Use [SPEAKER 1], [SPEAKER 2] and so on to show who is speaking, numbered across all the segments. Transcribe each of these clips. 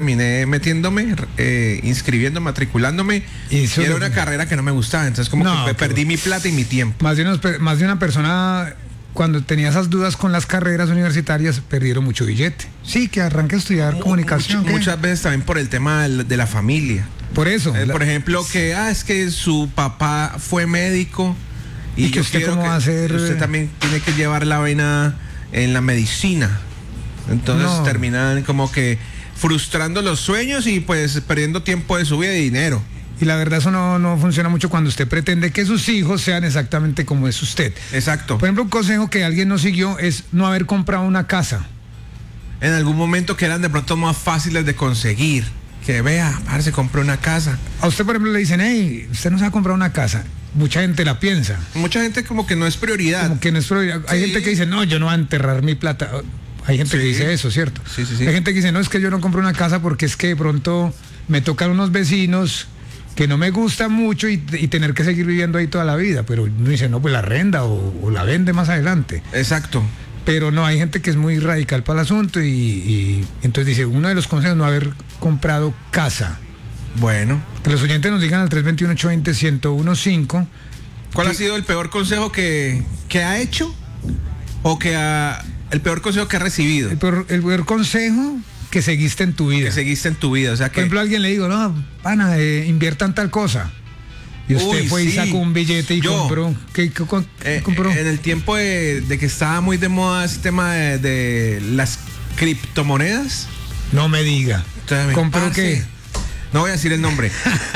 [SPEAKER 1] terminé metiéndome, inscribiendo, matriculándome, y era una carrera que no me gustaba, entonces como que perdí mi plata y mi tiempo.
[SPEAKER 2] Más de una persona, cuando tenía esas dudas con las carreras universitarias, perdieron mucho billete. Sí, que arranque a estudiar comunicación.
[SPEAKER 1] Muchas veces también por el tema de la familia.
[SPEAKER 2] Por eso.
[SPEAKER 1] Por ejemplo, que es que su papá fue médico y
[SPEAKER 2] que usted cómo va a hacer.
[SPEAKER 1] Usted también tiene que llevar la vaina en la medicina. Entonces terminan como que frustrando los sueños y pues perdiendo tiempo de su vida y dinero.
[SPEAKER 2] Y la verdad eso no funciona mucho cuando usted pretende que sus hijos sean exactamente como es usted.
[SPEAKER 1] Exacto.
[SPEAKER 2] Por ejemplo, un consejo que alguien no siguió es no haber comprado una casa.
[SPEAKER 1] En algún momento que eran de pronto más fáciles de conseguir. Que vea, se compró una casa.
[SPEAKER 2] A usted, por ejemplo, le dicen, hey, usted no se va a comprar una casa. Mucha gente la piensa.
[SPEAKER 1] Mucha gente como que no es prioridad.
[SPEAKER 2] Como que no es prioridad. Hay gente que dice, no, yo no voy a enterrar mi plata. Hay gente que dice eso, ¿cierto?
[SPEAKER 1] Sí.
[SPEAKER 2] Hay gente que dice, no, es que yo no compro una casa porque es que de pronto me tocan unos vecinos que no me gustan mucho y tener que seguir viviendo ahí toda la vida. Pero uno dice, no, pues la arrenda o la vende más adelante.
[SPEAKER 1] Exacto.
[SPEAKER 2] Pero no, hay gente que es muy radical para el asunto y entonces dice, uno de los consejos no haber comprado casa.
[SPEAKER 1] Bueno.
[SPEAKER 2] Que los oyentes nos digan al 321-820-1015.
[SPEAKER 1] ¿Cuál ha sido el peor consejo que ha hecho? ¿O el peor consejo que ha recibido?
[SPEAKER 2] El peor consejo que seguiste en tu vida.
[SPEAKER 1] Que seguiste en tu vida, o sea que...
[SPEAKER 2] Por ejemplo, a alguien le digo, no, pana, inviertan tal cosa. Y usted fue y sacó un billete y compró. ¿Qué compró?
[SPEAKER 1] En el tiempo de que estaba muy de moda ese tema de las criptomonedas.
[SPEAKER 2] No me diga. ¿Compró qué?
[SPEAKER 1] No voy a decir el nombre,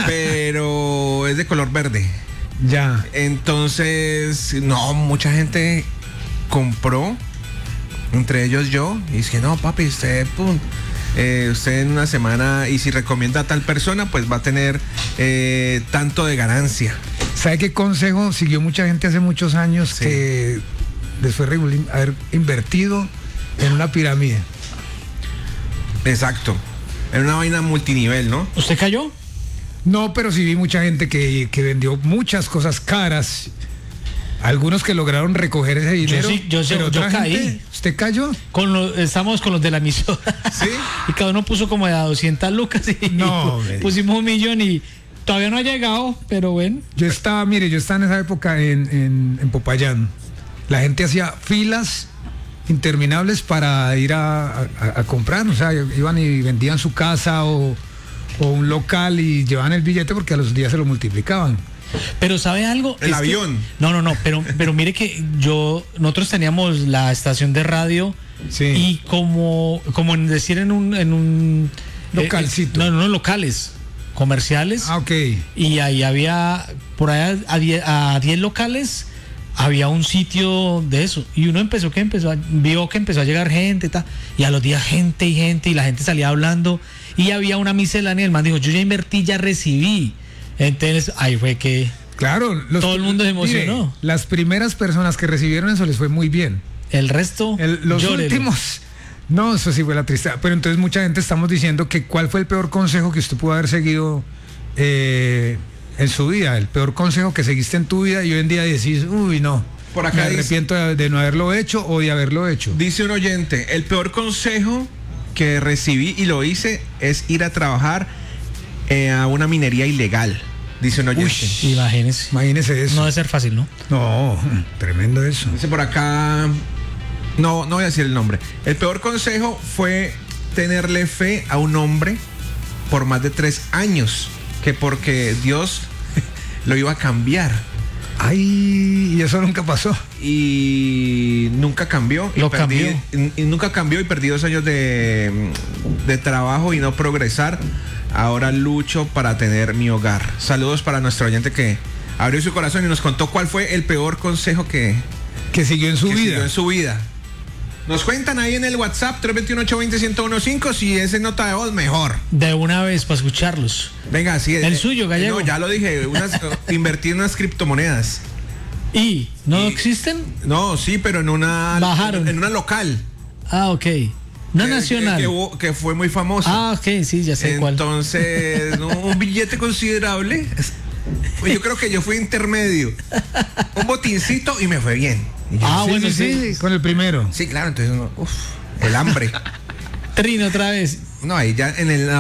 [SPEAKER 1] pero es de color verde.
[SPEAKER 2] Ya.
[SPEAKER 1] Entonces, mucha gente compró, entre ellos yo, y dije, no, papi, usted en una semana, y si recomienda a tal persona, pues va a tener tanto de ganancia.
[SPEAKER 2] ¿Sabe qué consejo siguió mucha gente hace muchos años? Sí. Que después de haber invertido en una pirámide.
[SPEAKER 1] Exacto. En una vaina multinivel, ¿no?
[SPEAKER 3] ¿Usted cayó?
[SPEAKER 2] No, pero sí vi mucha gente que vendió muchas cosas caras. Algunos que lograron recoger ese dinero.
[SPEAKER 3] Yo caí.
[SPEAKER 2] ¿Usted cayó?
[SPEAKER 3] Estamos con los de la emisora.
[SPEAKER 1] ¿Sí?
[SPEAKER 3] Y cada uno puso como de a 200 lucas y pusimos 1.000.000 y todavía no ha llegado, pero bueno.
[SPEAKER 2] Yo estaba en esa época en Popayán. La gente hacía filas interminables para ir a comprar. O sea, iban y vendían su casa o un local y llevaban el billete porque a los días se lo multiplicaban.
[SPEAKER 3] Pero ¿sabe algo?
[SPEAKER 1] El avión.
[SPEAKER 3] No, pero mire que nosotros teníamos la estación de radio.
[SPEAKER 2] Sí.
[SPEAKER 3] Y como decir en un
[SPEAKER 2] localcito.
[SPEAKER 3] No, locales comerciales.
[SPEAKER 2] Ah, ok.
[SPEAKER 3] Y ahí había, por allá a 10 locales, había un sitio de eso. Y uno vio que empezó a llegar gente y a los días gente y la gente salía hablando. Y había una miscelánea y el man dijo, yo ya invertí, ya recibí. Entonces ahí fue que
[SPEAKER 2] claro,
[SPEAKER 3] todo el mundo se emocionó.
[SPEAKER 2] Mire, las primeras personas que recibieron eso les fue muy bien.
[SPEAKER 3] El resto,
[SPEAKER 2] los últimos, no, eso sí fue la tristeza. Pero entonces mucha gente estamos diciendo que cuál fue el peor consejo que usted pudo haber seguido en su vida, el peor consejo que seguiste en tu vida y hoy en día decís, uy, no,
[SPEAKER 1] por acá
[SPEAKER 2] me arrepiento de no haberlo hecho o de haberlo hecho.
[SPEAKER 1] Dice un oyente, el peor consejo que recibí y lo hice es ir a trabajar a una minería ilegal. Dice un oyente.
[SPEAKER 3] Imagínese eso. No debe ser fácil, ¿no?
[SPEAKER 2] No, tremendo eso.
[SPEAKER 1] Dice por acá, no voy a decir el nombre. El peor consejo fue tenerle fe a un hombre por más de 3 años, que porque Dios lo iba a cambiar.
[SPEAKER 2] Ay, y eso nunca pasó.
[SPEAKER 1] Y nunca cambió. Y nunca cambió y perdí 2 años de trabajo y no progresar. Ahora lucho para tener mi hogar. Saludos para nuestro oyente que abrió su corazón y nos contó cuál fue el peor consejo que
[SPEAKER 2] siguió en su vida.
[SPEAKER 1] Nos cuentan ahí en el WhatsApp 321-820-1015 si es en nota de voz, mejor.
[SPEAKER 3] De una vez para escucharlos.
[SPEAKER 1] Venga, sí.
[SPEAKER 3] El suyo, Gallego.
[SPEAKER 1] No, ya lo dije, invertí en unas criptomonedas.
[SPEAKER 3] ¿Y no existen?
[SPEAKER 1] No, sí, pero en una local.
[SPEAKER 3] Ah, ok. No nacional.
[SPEAKER 1] Que fue muy famosa.
[SPEAKER 3] Ah, ok, sí, ya sé cuál.
[SPEAKER 1] Entonces, un billete considerable. Yo creo que yo fui intermedio. Un botincito y me fue bien.
[SPEAKER 3] Bueno, sí.
[SPEAKER 2] Con el primero.
[SPEAKER 1] Sí, claro, entonces, el hambre.
[SPEAKER 3] Trino otra vez.
[SPEAKER 1] No, ahí ya en el